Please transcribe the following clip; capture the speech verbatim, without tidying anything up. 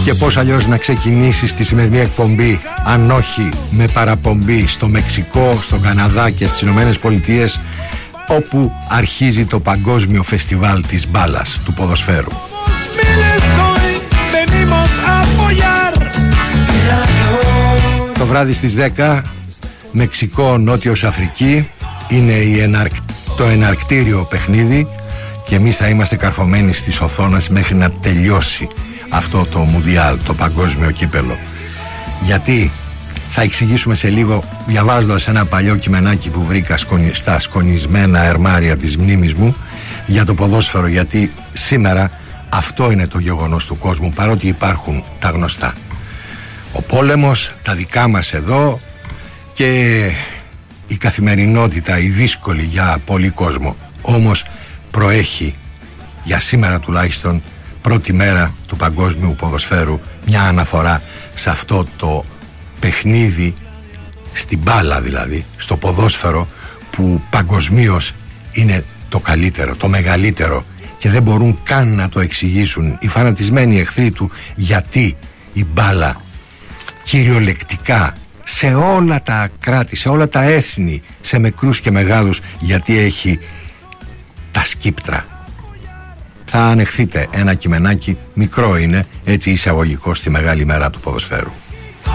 Και πώς αλλιώς να ξεκινήσεις τη σημερινή εκπομπή αν όχι με παραπομπή στο Μεξικό, στον Καναδά και στις Ηνωμένες Πολιτείες, όπου αρχίζει το παγκόσμιο φεστιβάλ της μπάλας, του ποδοσφαίρου. Το βράδυ στις δέκα, Μεξικό, Νότιος Αφρική, είναι η εναρκ... το εναρκτήριο παιχνίδι και εμείς θα είμαστε καρφωμένοι στις οθόνες μέχρι να τελειώσει αυτό το Μουντιάλ, το παγκόσμιο κύπελο. Γιατί θα εξηγήσουμε σε λίγο, διαβάζοντας ένα παλιό κειμενάκι που βρήκα στα σκονισμένα ερμάρια της μνήμης μου για το ποδόσφαιρο, γιατί σήμερα αυτό είναι το γεγονός του κόσμου, παρότι υπάρχουν τα γνωστά. Ο πόλεμος, τα δικά μας εδώ και η καθημερινότητα, η δύσκολη για πολύ κόσμο. Όμως προέχει για σήμερα τουλάχιστον, πρώτη μέρα του παγκόσμιου ποδοσφαίρου, μια αναφορά σε αυτό το παιχνίδι, στην μπάλα δηλαδή, στο ποδόσφαιρο, που παγκοσμίως είναι το καλύτερο, το μεγαλύτερο, και δεν μπορούν καν να το εξηγήσουν οι φανατισμένοι εχθροί του γιατί η μπάλα κυριολεκτικά σε όλα τα κράτη, σε όλα τα έθνη, σε μικρούς και μεγάλους, γιατί έχει τα σκύπτρα. Θα ανεχθείτε ένα κειμενάκι, μικρό είναι, έτσι εισαγωγικό στη μεγάλη μέρα του ποδοσφαίρου.